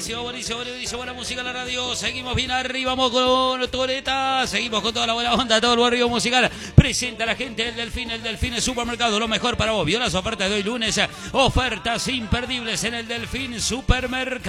Buenísimo, buena música en la radio. Seguimos bien arriba, vamos con Toreta. Seguimos con toda la buena onda, todo el barrio musical. Presenta a la gente el Delfín es Supermercado. Lo mejor para vos. Vio las ofertas de hoy lunes. Ofertas imperdibles en el Delfín Supermercado.